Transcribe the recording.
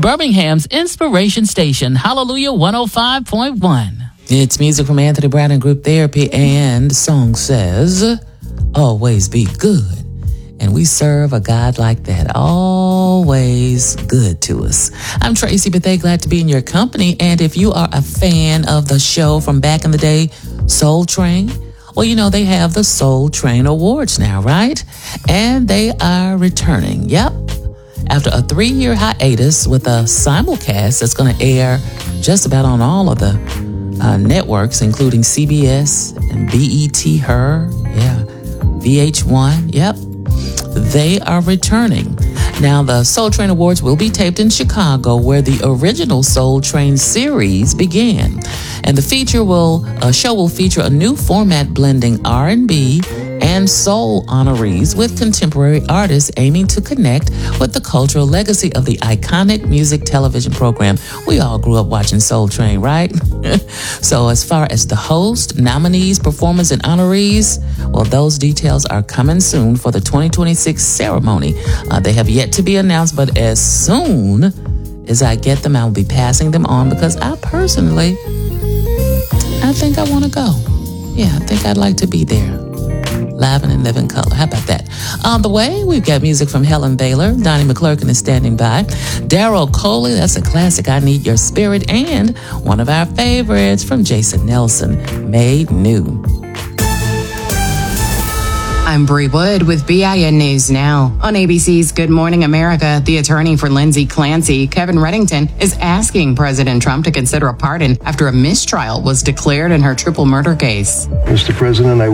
Birmingham's Inspiration Station, Hallelujah 105.1. It's music from Anthony Brown and Group Therapy, and the song says, always be good. And we serve a God like that, always good to us. I'm Tracy Bethea, glad to be in your company. And if you are a fan of the show from back in the day, Soul Train, well, you know, they have the Soul Train Awards now, right? And they are returning. Yep. After a 3-year hiatus with a simulcast that's going to air just about on all of the networks, including CBS and BET, VH1, yep. They are returning. Now, the Soul Train Awards will be taped in Chicago, where the original Soul Train series began. And the show will feature a new format blending R&B and soul honorees with contemporary artists, aiming to connect with the cultural legacy of the iconic music television program. We all grew up watching Soul Train, right? So as far as the host, nominees, performers, and honorees, well, those details are coming soon for the 2026 ceremony. They have yet to be announced, but as soon as I get them, I'll be passing them on, because I think I want to go. Yeah, I think I'd like to be there. Live and in living color. How about that? On the way, we've got music from Helen Baylor. Donnie McClurkin is standing by. Daryl Coley, that's a classic, I Need Your Spirit. And one of our favorites from Jason Nelson, Made New. I'm Bree Wood with BIN News Now. On ABC's Good Morning America, the attorney for Lindsay Clancy, Kevin Reddington, is asking President Trump to consider a pardon after a mistrial was declared in her triple murder case. Mr. President, I